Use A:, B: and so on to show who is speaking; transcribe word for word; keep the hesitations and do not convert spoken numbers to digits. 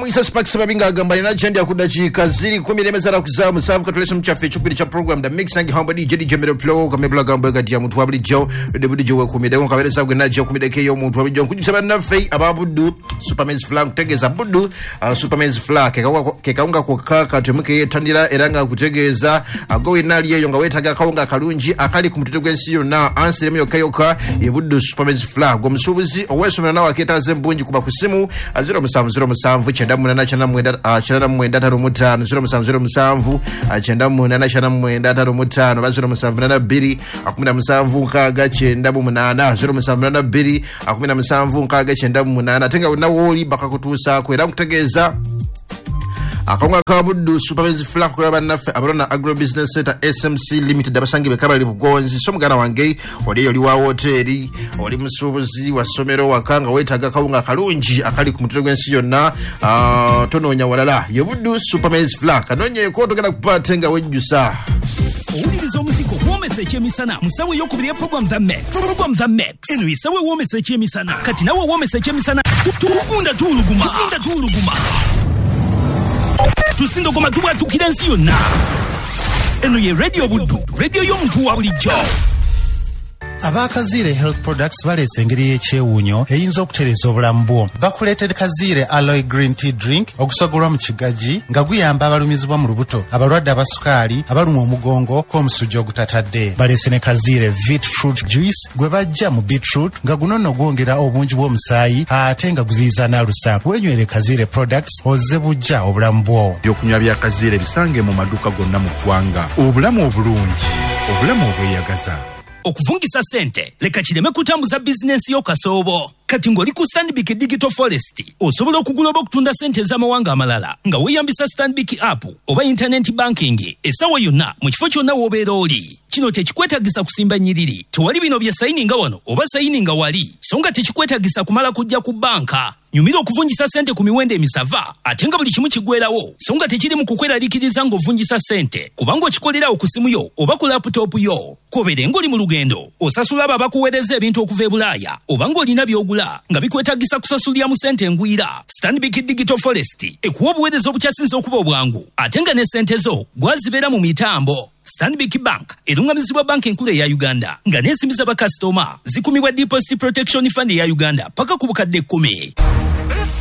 A: Mwisa Sparks babinga agamba ina chandi ya kudachika ziri kumi lemezara kuzamu safu katulesa mchafe chukuli cha program da mixing hamba D J D J Mero Plo kamebla gamba gati ya mtu wabili jo D J we kumi de wonka veresa gwe naji kumi de keyo mtu wabili jo kujisaba na fei ababudu Superman's flag tegeza budu uh, Superman's flag kekaunga kwa kaka temuke tandira eranga kutegeza agowe nali yeyo nga wetaga kaunga kalunji akali kumututugwe nsiyo na ansire miyo kayoka yebudu Superman's flag omusubuzi owesomera nawo aketaze mbunji kuba kusimu aziro musavu ziro musavu chenda munana chana mwenda uh, chana mwenda taro mutano ziro musavu ziro musavu uh, chenda munana chana mwenda taro mutano baziro musavu nana biri akumina musavu nkaga chenda munana ziro musavu nana biri akumina musavu nkaga chenda munana tenga unawoli baka kutusa kwera kutegeza akonga kabudu Superman's flag kuraba nafe abarona agro business center S M C limited abasangi bekaba libugonzi somugana wange oli oli wa hoteli oli musubuzi wa somero wakanga wetaga kaunga kalunji akali kumutego ensiyo na uh, tononya walala yebudu Superman's flag anonye ko togenda kupatenga wejusa
B: Owuliriza omuziko womesa ekyemisana musawe yokubiri ya program the Max program the Max eno isawe womesa ekyemisana kati nawe womesa ekyemisana tugunda tuluguma tugunda tuluguma tusindo koma tuwa tukirensi yonna eno ye radio budu radio y'omuntu wa bulijjo
C: Abakazire Health Products balese engeri y'ekyewuunyo eyinza okutereza obulamu bwo. Bakuleetera Kazire Aloe Green Tea Drink okusogolwa mu kigaji nga guyamba abalumizibwa mu lubuto, abalwadde abasukaali, abalumwa omugongo k'omusujja ogutatadde. Balese ne Kazire Vit Fruit Juice gwe bajja mu beetroot nga guno nno gwongera obungi bw'omusaayi ate nga guziyiza n'alusa. Wenywere Kazire Products ozze bujja obulamu bwo.
D: Byokunywa bya Kazire bisange mu maduuka gonna mu ggwanga. Obulamu obulungi, obulamu obweyagaza.
B: Okuvungisa sente leka kireme kutambuza business yo kasoobo kati ngoli ku Stanbic Digital Forest osobola okugula okutunda sente z'amawanga amalala nga weyambisa Stanbic app oba internet banking esawa yonna mu kifo kyonna w'obeera oli. Kino tekikwetagisa kusimba nyiriri tewali bino bya sayininga wano oba sayininga wali so nga tekikwetagisa kumala kujja ku banka. Nyumira okuvungisa sente ku miwendo emisava ate nga buli kimu kigwerawo so nga tekiri mu kukweraliikiriza ng'ovungisa sente kubanga okikolera ku simu yo oba ku laptop yo. Kobere ng'oli mu lugendo osasula abo abakuweereza ebintu okuva e Bulaaya oba ng'olina by'ogula nga bikwetagisa kusasulira mu sente engwira. Stanbic Digital Forest ekuwa obuweereza obukyasinze okuba obwangu ate nga ne sente zo gwazibeera mu mitambo. Stanbic Bank erungamizibwa banki enkulu eya Uganda nga n'ensimbi z'abakasitoma zikumibwa Deposit Protection Fund eya Uganda paka ku bukadde kkumi.